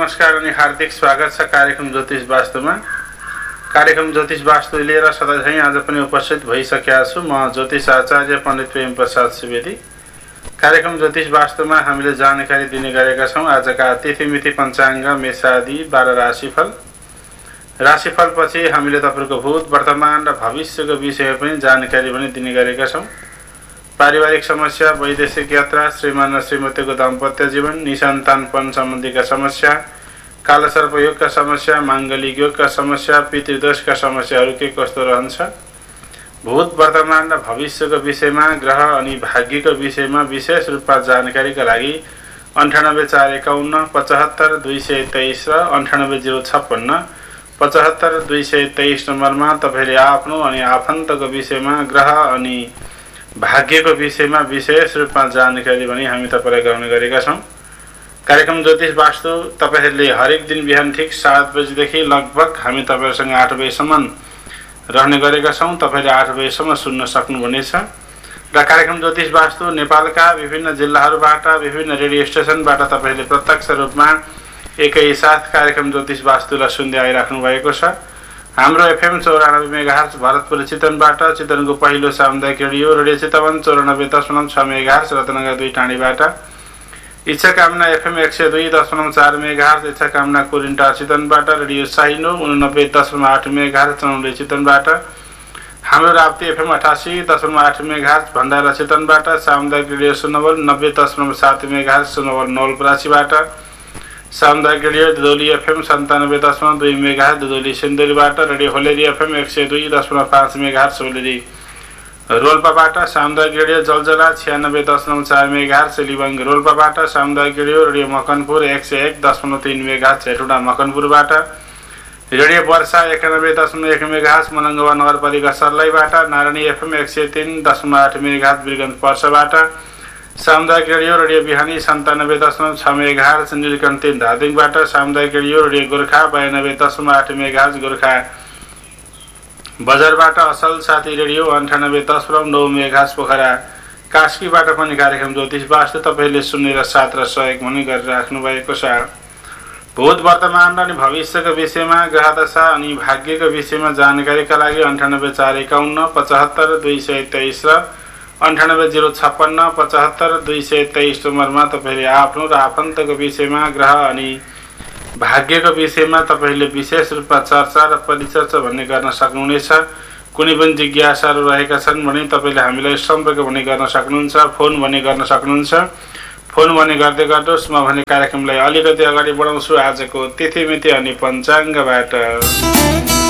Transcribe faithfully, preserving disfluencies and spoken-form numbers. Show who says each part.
Speaker 1: नमस्कार अनि हार्दिक स्वागत छ कार्यक्रम ज्योतिष वास्तुमा। कार्यक्रम ज्योतिष वास्तु लिएर सधैँ आज पनि उपस्थित भइसकेका छु। म ज्योतिष आचार्य पण्डित प्रेम प्रसाद सुवेदी। कार्यक्रम ज्योतिष वास्तुमा हामीले जानकारी दिने गरेका छौँ। आजका तिथि मिति पञ्चाङ्ग मेषादि बाह्र राशिफल। राशिफलपछि हामीले तपाईको भूत वर्तमान र भविष्यको विषय पनि जानकारी पनि दिने गरेका छौँ। पारिवारिक समस्या, वैदेशिक यात्रा, श्रीमान र श्रीमतीको दाम्पत्य जीवन, निसन्तानपन सम्बन्धीका समस्या, कालसर्प योगका समस्या, माङ्गलिक योगका समस्या, पितृदोषका समस्याहरू के कस्तो रहन्छ, भूत वर्तमान र भविष्यको विषयमा, ग्रह अनि भाग्यको विषयमा विशेष रूपमा जानकारीका लागि अन्ठानब्बे चार एकाउन्न पचहत्तर दुई सय तेइस र अन्ठानब्बे जिरो छप्पन्न पचहत्तर दुई सय तेइस नम्बरमा तपाईँले आफ्नो अनि आफन्तको विषयमा, ग्रह अनि भाग्यको विषयमा विशेष रूपमा जानकारी पनि हामी तपाईलाई गराउने गरेका छौँ। कार्यक्रम ज्योतिष वास्तु तपाईहरूले हरेक दिन बिहान ठिक सात बजीदेखि लगभग हामी तपाईहरूसँग आठ बजीसम्म रहने गरेका छौँ। तपाईँले आठ बजीसम्म सुन्न सक्नुहुनेछ। र कार्यक्रम ज्योतिष वास्तु नेपालका विभिन्न जिल्लाहरूबाट, विभिन्न रेडियो स्टेसनबाट तपाईँले प्रत्यक्ष रूपमा एकैसाथ कार्यक्रम ज्योतिष वास्तुलाई सुन्दै आइराख्नु भएको छ। हाम्रो एफएम चौरानब्बे मेगाहर्ज भरतपुर चितवनबाट, चितवनको पहिलो सामुदायिक रेडियो रेडियो चितवन चौरानब्बे दशमलव छ मेगाहर्ज, रत्नगर दुई टाँडीबाट इच्छा कामना एफएम एक सय दुई दशमलव चार मेगाहर्ज, इच्छा कामना कोरिन्टा चितवनबाट, रेडियो साइनो उनानब्बे दशमलव आठ मेगाहर्ज चौनले चितवनबाट, हाम्रो राप्ती एफएम अठासी दशमलव आठ मेगाहर्ज भण्डारा चितवनबाट, सामुदायिक रेडियो सुनवल नब्बे दशमलव सात मेगाहर्ज सुनवल नवलपरासीबाट, सामुदायिक रेडियो दुधौली एफएम सन्तानब्बे दशमलव दुई मेगाहर्ज दुधौली सिन्धुलीबाट, रेडियो होलेरी एफएम एक सय दुई दशमलव पाँच मेगाहर्ज होलेरी रोल्पाबाट, सामुदायिक रेडियो जलजला छियानब्बे दशमलव चार मेगाहर्ज लिबङ रोल्पाबाट, सामुदायिक रेडियो रेडियो मकनपुर एक सय एक दशमलव तीन मेगाहर्ज हेटौँडा मकनपुरबाट, रेडियो वर्षा एकानब्बे दशमलव एक मेगाहर्ज मनङ्गवा नगरपालिका सर्लाहीबाट, नारायणी एफएम एक सय तीन दशमलव आठ मेगाहर्ज बिरगञ्ज पर्साबाट, सामुदायिक रेडियो रेडियो बिहानी सन्तानब्बे दशमलव छ मेगाहर्ज नीलकण्ठ तीन धादिङबाट, सामुदायिक रेडियो रेडियो गोर्खा बयानब्बे दशमलव आठ मेगाहर्ज गोर्खा बजारबाट, असल साथी रेडियो अन्ठानब्बे दशमलव नौ मेगाहर्ज पोखरा कास्कीबाट पनि कार्यक्रम ज्योतिष वास्तु तपाईँले सुनेर साथ र सहयोग पनि गरिराख्नु भएको छ। भूत वर्तमान अनि भविष्यको विषयमा, ग्रह दशा अनि भाग्यको विषयमा जानकारीका लागि अन्ठानब्बे चार एकाउन्न पचहत्तर दुई सय तेइस र अन्ठानब्बे जिरो छप्पन्न पचहत्तर दुई सय तेइस नम्बरमा तपाईँले आफ्नो र आफन्तको विषयमा, ग्रह अनि भाग्यको विषयमा तपाईँले विशेष रूपमा चर्चा र परिचर्चा भन्ने गर्न सक्नुहुनेछ। कुनै पनि जिज्ञासाहरू रहेका छन् भने तपाईँले हामीलाई सम्पर्क भने गर्न सक्नुहुन्छ, फोन भने गर्न सक्नुहुन्छ। फोन भने गर्दै गर्नुहोस्। म भने कार्यक्रमलाई अलिकति अगाडि बढाउँछु आजको तिथि मिति अनि पञ्चाङ्गबाट।